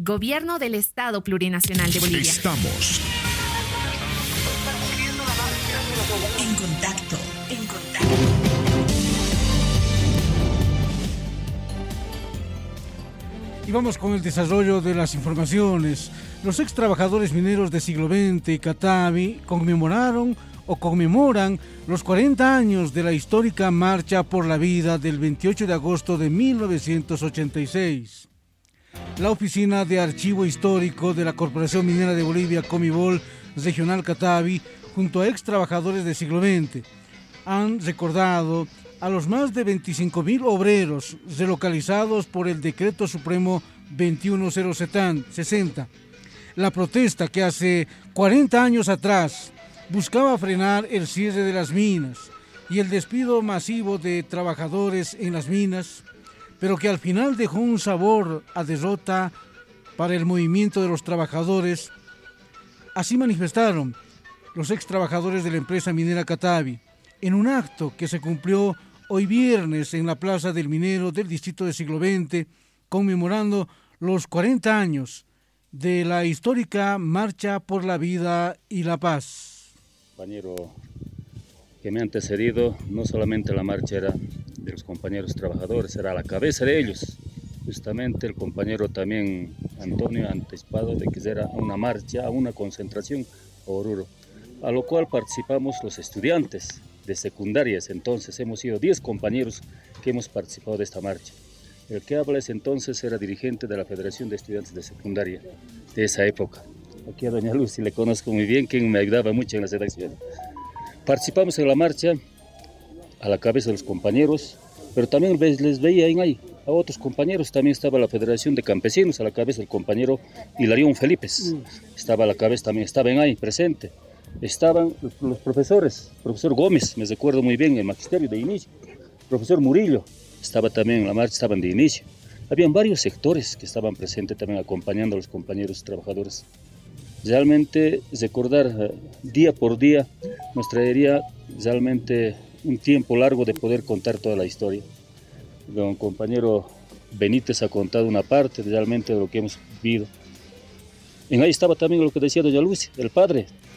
Gobierno del Estado Plurinacional de Bolivia. Estamos en contacto. Y vamos con el desarrollo de las informaciones. Los ex trabajadores mineros de Siglo XX y Catavi conmemoran los 40 años de la histórica Marcha por la Vida del 28 de agosto de 1986. La Oficina de Archivo Histórico de la Corporación Minera de Bolivia, Comibol, Regional Catavi, junto a ex trabajadores de Siglo XX, han recordado a los más de 25.000 obreros relocalizados por el Decreto Supremo 21060. La protesta que hace 40 años atrás buscaba frenar el cierre de las minas y el despido masivo de trabajadores en las minas, pero que al final dejó un sabor a derrota para el movimiento de los trabajadores. Así manifestaron los ex trabajadores de la empresa minera Catavi en un acto que se cumplió hoy viernes en la Plaza del Minero del distrito de Siglo XX, conmemorando los 40 años de la histórica Marcha por la Vida y la Paz. Compañero que me ha antecedido, no solamente la marcha era de los compañeros trabajadores, era a la cabeza de ellos. Justamente el compañero también Antonio ha anticipado de que era una marcha, una concentración a Oruro, a lo cual participamos los estudiantes de secundarias. Entonces hemos sido 10 compañeros que hemos participado de esta marcha. El que habla es entonces era dirigente de la Federación de Estudiantes de Secundaria de esa época. Aquí a doña Lucy le conozco muy bien, quien me ayudaba mucho en las redacciones. Participamos en la marcha a la cabeza de los compañeros, pero también les veía ahí a otros compañeros. También estaba la Federación de Campesinos a la cabeza del compañero Hilarión Felipes. Estaba a la cabeza, también estaban ahí presente. Estaban los profesores, profesor Gómez, me recuerdo muy bien, el magisterio de inicio, profesor Murillo, estaba también en la marcha, estaban de inicio. Habían varios sectores que estaban presentes también acompañando a los compañeros trabajadores. Realmente recordar día por día nos traería realmente un tiempo largo de poder contar toda la historia. Don compañero Benítez ha contado una parte realmente de lo que hemos vivido. En ahí estaba también lo que decía doña Lucy, el padre,